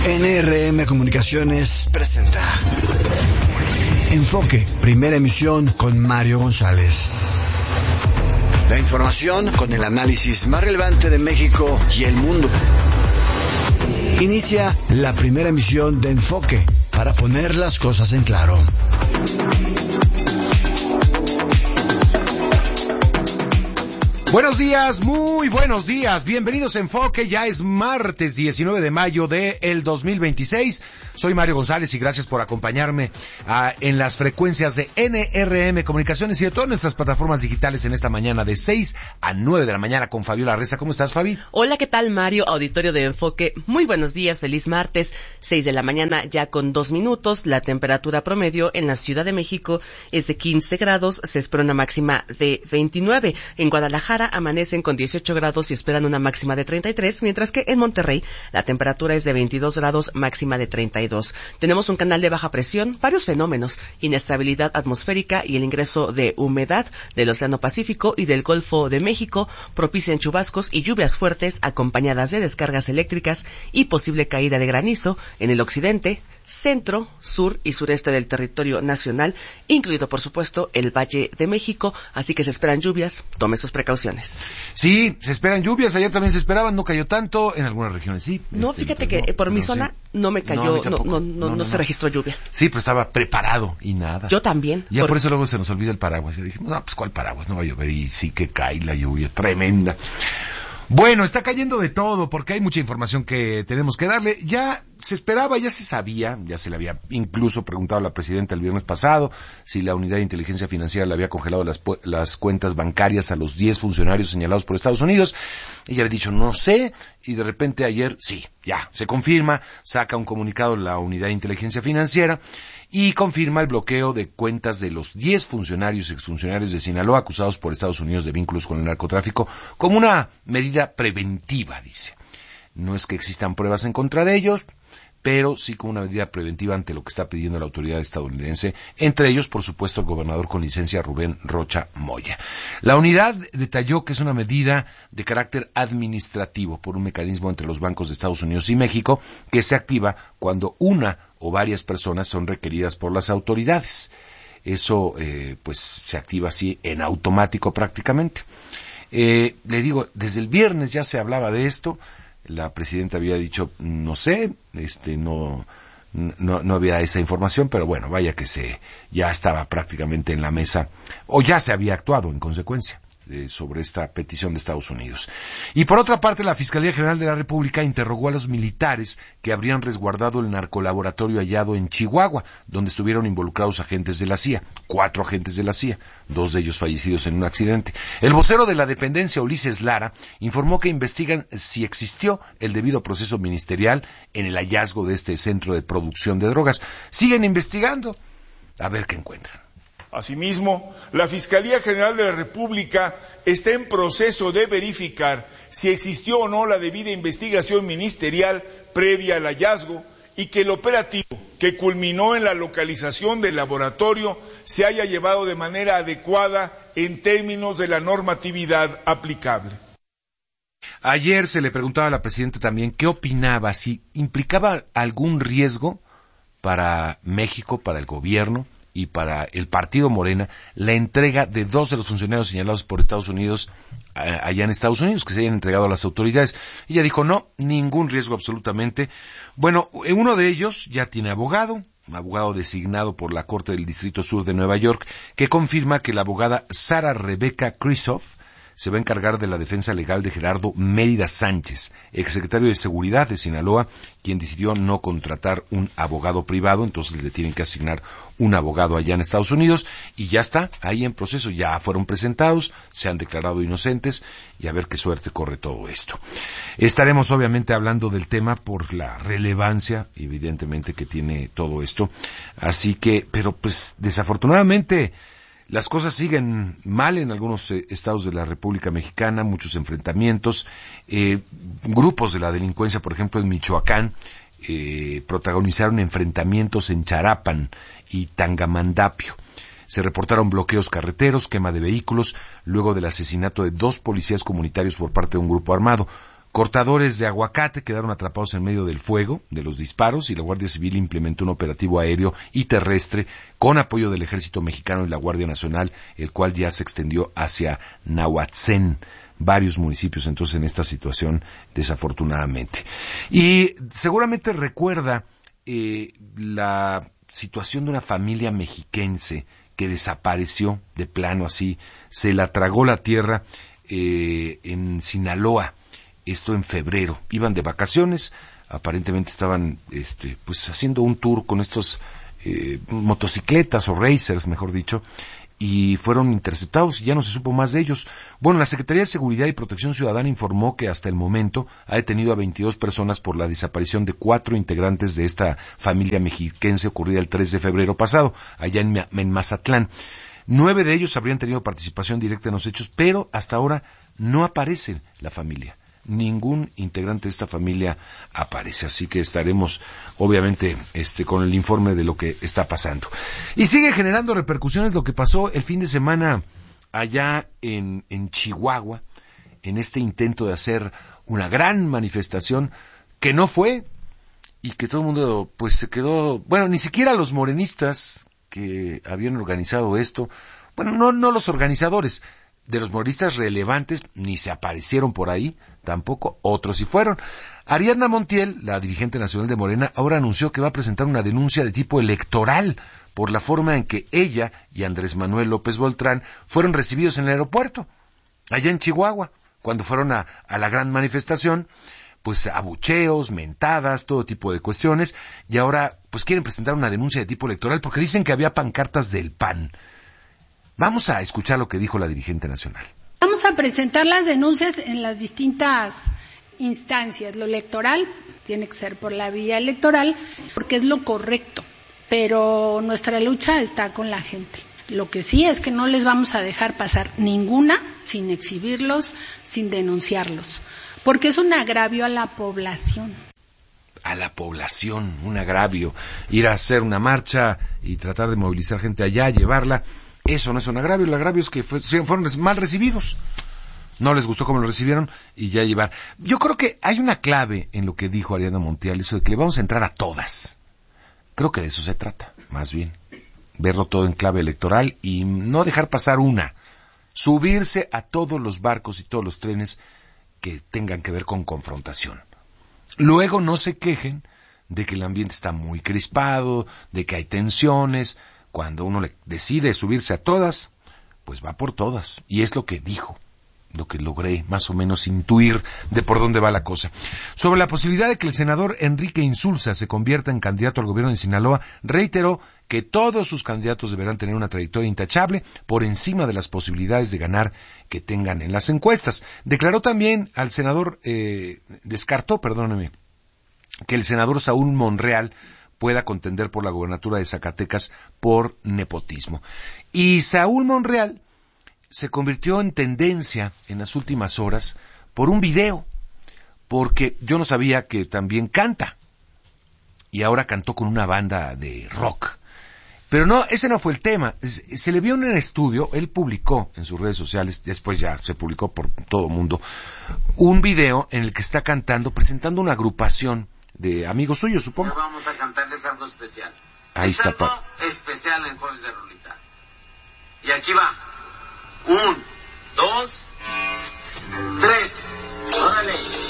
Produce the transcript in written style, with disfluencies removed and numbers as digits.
NRM Comunicaciones presenta Enfoque, primera emisión con Mario González. La información con el análisis más relevante de México y el mundo. Inicia la primera emisión de Enfoque para poner las cosas en claro. Buenos días, muy buenos días, bienvenidos a Enfoque, ya es martes 19 de mayo del 2026, soy Mario González y gracias por acompañarme en las frecuencias de NRM Comunicaciones y de todas nuestras plataformas digitales en esta mañana de 6 a 9 de la mañana con Fabiola Reza. ¿Cómo estás, Fabi? Hola, ¿qué tal, Mario? Auditorio de Enfoque, muy buenos días, feliz martes, 6 de la mañana ya con 2 minutos, la temperatura promedio en la Ciudad de México es de 15 grados, se espera una máxima de 29, en Guadalajara amanecen con 18 grados y esperan una máxima de 33, mientras que en Monterrey la temperatura es de 22 grados, máxima de 32. Tenemos un canal de baja presión, varios fenómenos, inestabilidad atmosférica y el ingreso de humedad del Océano Pacífico y del Golfo de México propician chubascos y lluvias fuertes acompañadas de descargas eléctricas y posible caída de granizo en el occidente, centro, sur y sureste del territorio nacional, incluido por supuesto el Valle de México, así que se esperan lluvias, tome sus precauciones. Sí, se esperan lluvias, ayer también se esperaban, no cayó tanto, en algunas regiones sí. No, fíjate que por mi zona no me cayó, no se registró lluvia. Sí, pero estaba preparado y nada. Yo también. Ya por eso luego se nos olvida el paraguas, y dijimos, no, pues ¿cuál paraguas? No va a llover y sí que cae la lluvia tremenda. Bueno, está cayendo de todo porque hay mucha información que tenemos que darle. Ya se esperaba, ya se sabía, ya se le había incluso preguntado a la presidenta el viernes pasado si la Unidad de Inteligencia Financiera le había congelado las cuentas bancarias a los 10 funcionarios señalados por Estados Unidos. Ella había dicho no sé, y de repente ayer sí, ya, se confirma, saca un comunicado la Unidad de Inteligencia Financiera y confirma el bloqueo de cuentas de los 10 funcionarios y exfuncionarios de Sinaloa acusados por Estados Unidos de vínculos con el narcotráfico como una medida preventiva, dice. No es que existan pruebas en contra de ellos, pero sí como una medida preventiva ante lo que está pidiendo la autoridad estadounidense, entre ellos, por supuesto, el gobernador con licencia Rubén Rocha Moya. La unidad detalló que es una medida de carácter administrativo por un mecanismo entre los bancos de Estados Unidos y México que se activa cuando una o varias personas son requeridas por las autoridades. Eso, pues, se activa así en automático prácticamente. Le digo, desde el viernes ya se hablaba de esto. La presidenta había dicho, no sé, no había esa información, pero bueno, vaya que ya estaba prácticamente en la mesa, o ya se había actuado en consecuencia sobre esta petición de Estados Unidos. Y por otra parte, la Fiscalía General de la República interrogó a los militares que habrían resguardado el narcolaboratorio hallado en Chihuahua, donde estuvieron involucrados agentes de la CIA, 4 agentes de la CIA, 2 de ellos fallecidos en un accidente. El vocero de la dependencia, Ulises Lara, informó que investigan si existió el debido proceso ministerial en el hallazgo de este centro de producción de drogas. Siguen investigando, a ver qué encuentran. Asimismo, la Fiscalía General de la República está en proceso de verificar si existió o no la debida investigación ministerial previa al hallazgo y que el operativo que culminó en la localización del laboratorio se haya llevado de manera adecuada en términos de la normatividad aplicable. Ayer se le preguntaba a la presidenta también qué opinaba, si implicaba algún riesgo para México, para el gobierno y para el partido Morena, la entrega de 2 de los funcionarios señalados por Estados Unidos, allá en Estados Unidos, que se hayan entregado a las autoridades. Ella dijo, no, ningún riesgo absolutamente. Bueno, uno de ellos ya tiene abogado, un abogado designado por la Corte del Distrito Sur de Nueva York, que confirma que la abogada Sara Rebeca Kristof se va a encargar de la defensa legal de Gerardo Mérida Sánchez, exsecretario de Seguridad de Sinaloa, quien decidió no contratar un abogado privado, entonces le tienen que asignar un abogado allá en Estados Unidos, y ya está, ahí en proceso, ya fueron presentados, se han declarado inocentes, y a ver qué suerte corre todo esto. Estaremos obviamente hablando del tema por la relevancia, evidentemente, que tiene todo esto, así que, pero pues desafortunadamente, las cosas siguen mal en algunos estados de la República Mexicana, muchos enfrentamientos, grupos de la delincuencia, por ejemplo en Michoacán, protagonizaron enfrentamientos en Charapan y Tangamandapio. Se reportaron bloqueos carreteros, quema de vehículos, luego del asesinato de 2 policías comunitarios por parte de un grupo armado. Cortadores de aguacate quedaron atrapados en medio del fuego de los disparos y la Guardia Civil implementó un operativo aéreo y terrestre con apoyo del Ejército Mexicano y la Guardia Nacional, el cual ya se extendió hacia Nahuatzén, varios municipios entonces en esta situación, desafortunadamente. Y seguramente recuerda la situación de una familia mexiquense que desapareció de plano así, se la tragó la tierra en Sinaloa. Esto en febrero. Iban de vacaciones, aparentemente estaban pues haciendo un tour con estos motocicletas o racers, mejor dicho, y fueron interceptados y ya no se supo más de ellos. Bueno, la Secretaría de Seguridad y Protección Ciudadana informó que hasta el momento ha detenido a 22 personas por la desaparición de 4 integrantes de esta familia mexiquense ocurrida el 3 de febrero pasado, allá en Mazatlán. 9 de ellos habrían tenido participación directa en los hechos, pero hasta ahora no aparece la familia. Ningún integrante de esta familia aparece, así que estaremos obviamente con el informe de lo que está pasando. Y sigue generando repercusiones lo que pasó el fin de semana allá en Chihuahua, en este intento de hacer una gran manifestación que no fue y que todo el mundo pues se quedó, bueno, ni siquiera los morenistas que habían organizado esto, bueno, no los organizadores de los morenistas relevantes ni se aparecieron por ahí, tampoco otros sí fueron. Ariadna Montiel, la dirigente nacional de Morena, ahora anunció que va a presentar una denuncia de tipo electoral por la forma en que ella y Andrés Manuel López Beltrán fueron recibidos en el aeropuerto, allá en Chihuahua, cuando fueron a la gran manifestación, pues abucheos, mentadas, todo tipo de cuestiones, y ahora pues quieren presentar una denuncia de tipo electoral porque dicen que había pancartas del PAN. Vamos a escuchar lo que dijo la dirigente nacional. Vamos a presentar las denuncias en las distintas instancias. Lo electoral tiene que ser por la vía electoral, porque es lo correcto, pero nuestra lucha está con la gente. Lo que sí es que no les vamos a dejar pasar ninguna sin exhibirlos, sin denunciarlos, porque es un agravio a la población. A la población, un agravio. Ir a hacer una marcha y tratar de movilizar gente allá, llevarla. Eso no es un agravio, el agravio es que fueron mal recibidos. No les gustó cómo lo recibieron y ya llevar. Yo creo que hay una clave en lo que dijo Ariadna Montiel, eso de que le vamos a entrar a todas. Creo que de eso se trata, más bien. Verlo todo en clave electoral y no dejar pasar una. Subirse a todos los barcos y todos los trenes que tengan que ver con confrontación. Luego no se quejen de que el ambiente está muy crispado, de que hay tensiones. Cuando uno decide subirse a todas, pues va por todas. Y es lo que dijo, lo que logré más o menos intuir de por dónde va la cosa. Sobre la posibilidad de que el senador Enrique Insulza se convierta en candidato al gobierno de Sinaloa, reiteró que todos sus candidatos deberán tener una trayectoria intachable por encima de las posibilidades de ganar que tengan en las encuestas. Declaró también al senador, descartó que el senador Saúl Monreal pueda contender por la gobernatura de Zacatecas por nepotismo. Y Saúl Monreal se convirtió en tendencia en las últimas horas por un video, porque yo no sabía que también canta, y ahora cantó con una banda de rock. Pero no, ese no fue el tema. Se le vio en un estudio, él publicó en sus redes sociales, después ya se publicó por todo el mundo, un video en el que está cantando, presentando una agrupación de amigos suyos, supongo. Hoy vamos a cantarles algo especial. Ahí es está, algo especial en Jueves de Rolita. Y aquí va. 1, 2, 3. ¡Órale!